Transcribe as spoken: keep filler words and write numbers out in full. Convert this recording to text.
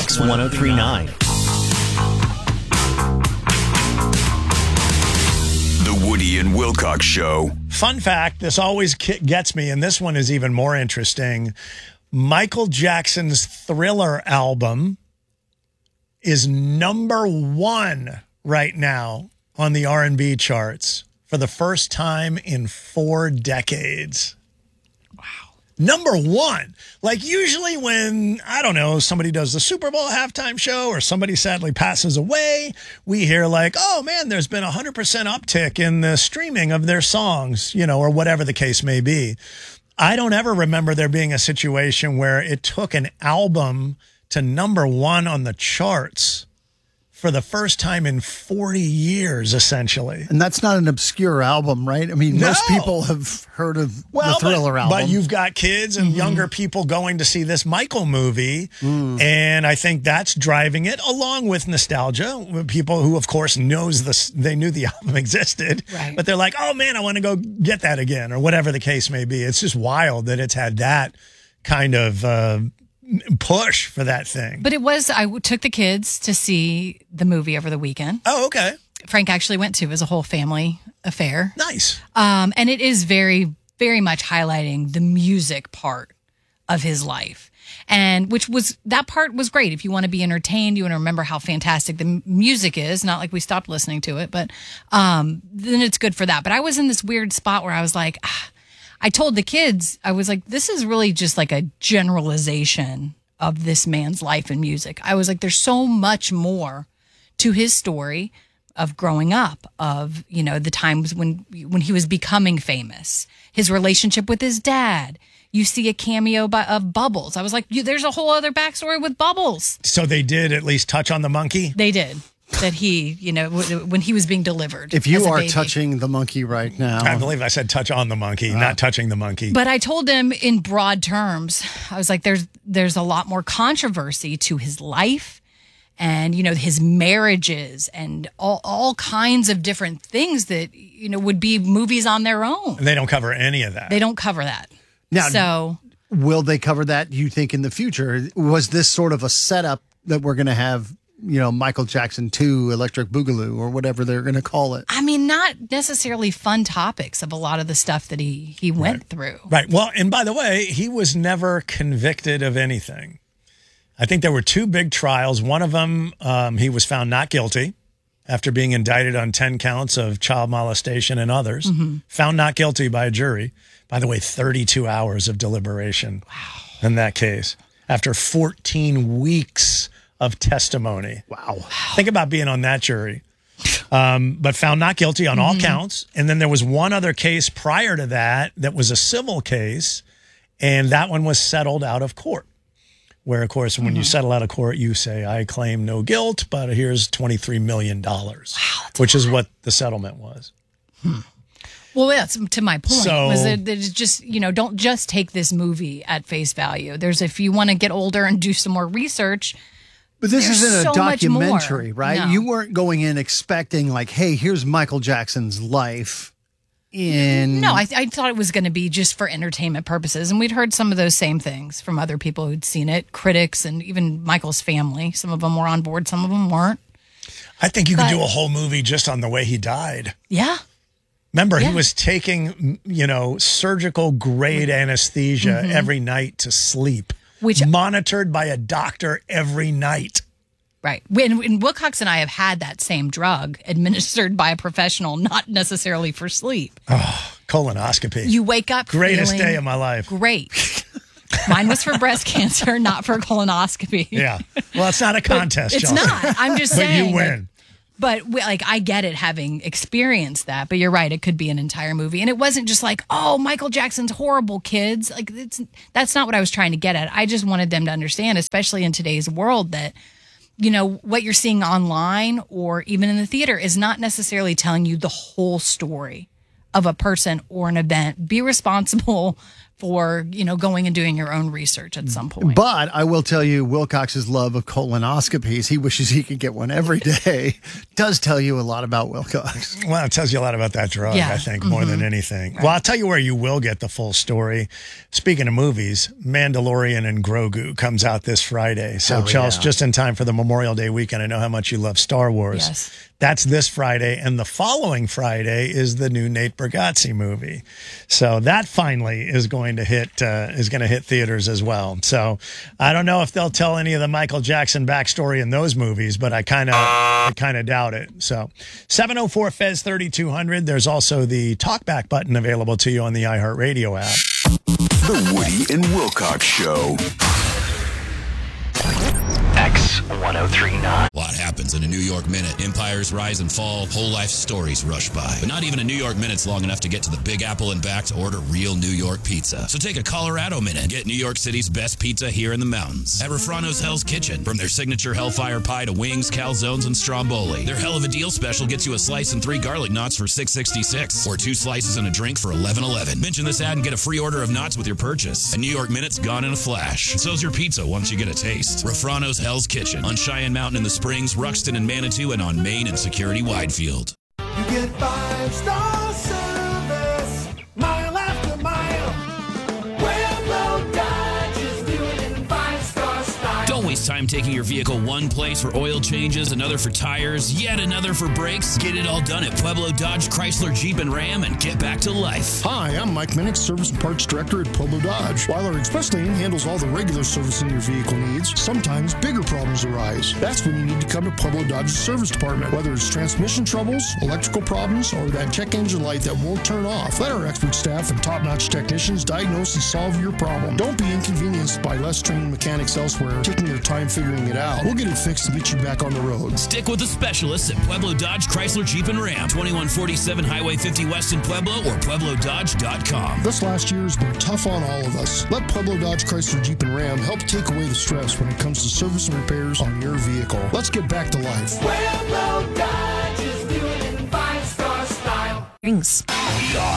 X ten thirty-nine. The Woody and Wilcox Show. Fun fact, this always gets me, and this one is even more interesting. Michael Jackson's Thriller album is number one right now on the R and B charts for the first time in four decades. Wow. Number one. Like usually when, I don't know, somebody does the Super Bowl halftime show or somebody sadly passes away, we hear like, oh man, there's been a one hundred percent uptick in the streaming of their songs, you know, or whatever the case may be. I don't ever remember there being a situation where it took an album to number one on the charts for the first time in forty years, essentially. And that's not an obscure album, right? I mean, No. most people have heard of Well, the Thriller but, album. But you've got kids and mm-hmm. younger people going to see this Michael movie. Mm. And I think that's driving it, along with nostalgia. With people who, of course, knows this, they knew the album existed. Right. But they're like, oh, man, I want to go get that again, or whatever the case may be. It's just wild that it's had that kind of uh, push for that thing. But it was, I took the kids to see the movie over the weekend. Oh, okay. Frank actually went to. It was a whole family affair. Nice. Um, and it is very, very much highlighting the music part of his life. And which was, that part was great. If you want to be entertained, you want to remember how fantastic the m- music is, not like we stopped listening to it, but um, then it's good for that. But I was in this weird spot where I was like, ah, I told the kids, I was like, this is really just like a generalization of this man's life and music. I was like, there's so much more to his story of growing up, of, you know, the times when when he was becoming famous, his relationship with his dad. You see a cameo by, of Bubbles. I was like, you, there's a whole other backstory with Bubbles. So they did at least touch on the monkey? They did. That he, you know, w- when he was being delivered. If you as a are baby. touching the monkey right now. I believe I said touch on the monkey, uh, not touching the monkey. But I told him in broad terms, I was like, there's there's a lot more controversy to his life and, you know, his marriages and all, all kinds of different things that, you know, would be movies on their own. And they don't cover any of that. They don't cover that. Now, so will they cover that, you think, in the future? Was this sort of a setup that we're going to have, you know, Michael Jackson two, Electric Boogaloo, or whatever they're going to call it? I mean, not necessarily fun topics of a lot of the stuff that he, he went right. through. Right. Well, and by the way, he was never convicted of anything. I think there were two big trials. One of them, um, he was found not guilty after being indicted on ten counts of child molestation and others. Mm-hmm. Found not guilty by a jury. By the way, thirty-two hours of deliberation wow. in that case after fourteen weeks of testimony. Wow. Think about being on that jury. Um, but found not guilty on all mm-hmm. counts. And then there was one other case prior to that that was a civil case, and that one was settled out of court. Where, of course, when mm-hmm. you settle out of court, you say, I claim no guilt, but here's twenty-three million dollars, wow, which is what the settlement was. Hmm. Well, that's to my point. So, was that it's just, you know, don't just take this movie at face value. There's, if you want to get older and do some more research. But this There's isn't a so documentary, right? No. You weren't going in expecting like, hey, here's Michael Jackson's life. In No, I, I thought it was going to be just for entertainment purposes. And we'd heard some of those same things from other people who'd seen it, critics and even Michael's family. Some of them were on board, some of them weren't. I think you but, could do a whole movie just on the way he died. Yeah. Remember, yeah. he was taking, you know, surgical grade anesthesia mm-hmm. every night to sleep. Which monitored by a doctor every night. Right. When, when Wilcox and I have had that same drug administered by a professional, not necessarily for sleep. Oh, colonoscopy. You wake up Greatest day of my life. Great. Mine was for breast cancer, not for colonoscopy. Yeah. Well, it's not a contest, It's Chelsea. not. I'm just saying. But you win. Like, But, like, I get it having experienced that. But you're right. It could be an entire movie. And it wasn't just like, oh, Michael Jackson's horrible, kids. Like, it's, that's not what I was trying to get at. I just wanted them to understand, especially in today's world, that, you know, what you're seeing online or even in the theater is not necessarily telling you the whole story of a person or an event. Be responsible for, you know, going and doing your own research at some point. But I will tell you, Wilcox's love of colonoscopies, he wishes he could get one every day, does tell you a lot about Wilcox. Well, it tells you a lot about that drug, Yeah. I think, more than anything. Well, I'll tell you where you will get the full story. Speaking of movies, Mandalorian and Grogu comes out this Friday. So, Oh, Chelsea, yeah. just in time for the Memorial Day weekend. I know how much you love Star Wars. Yes. That's this Friday. And the following Friday is the new Nate Bargatze movie. So that finally is going to hit, uh, is going to hit theaters as well. So I don't know if they'll tell any of the Michael Jackson backstory in those movies, but I kind of, I kind of doubt it. So seven oh four Fez thirty-two hundred. There's also the talkback button available to you on the iHeartRadio app. The Woody and Wilcox Show. X ten thirty-nine. A lot happens in a New York minute. Empires rise and fall, whole life stories rush by. But not even a New York minute's long enough to get to the Big Apple and back to order real New York pizza. So take a Colorado minute. Get New York City's best pizza here in the mountains. At Refrano's Hell's Kitchen. From their signature Hellfire Pie to wings, calzones, and stromboli. Their Hell of a Deal special gets you a slice and three garlic knots for six sixty-six, or two slices and a drink for eleven eleven. Mention this ad and get a free order of knots with your purchase. A New York minute's gone in a flash. And so's your pizza once you get a taste. Refrano's Hell's Kitchen on Cheyenne Mountain in the Springs, Ruxton and Manitou, and on Main and Security Widefield. You get five-star service, mile after mile. Pueblo Dodge is doing it in five-star style. Don't waste time taking your vehicle one place for oil changes, another for tires, yet another for brakes. Get it all done at Pueblo Dodge, Chrysler, Jeep, and Ram and get back to life. Hi, I'm Mike Minnick, Service and Parts Director at Pueblo Dodge. While our express lane handles all the regular servicing your vehicle needs, sometimes bigger problems arise. That's when you need to come to Pueblo Dodge's service department. Whether it's transmission troubles, electrical problems, or that check engine light that won't turn off, let our expert staff and top-notch technicians diagnose and solve your problem. Don't be inconvenienced by less trained mechanics elsewhere taking their time figuring it out. We'll get it fixed and get you back on the road. Stick with the specialists at Pueblo Dodge, Chrysler, Jeep, and Ram. twenty-one forty-seven Highway fifty West in Pueblo or pueblo dodge dot com. This last year has been tough on all of us. Let Pueblo Dodge, Chrysler, Jeep, and Ram help take away the stress when it comes to service and repairs on your vehicle. Let's get back to life. Pueblo Dodge is doing it in five-star style. Rings.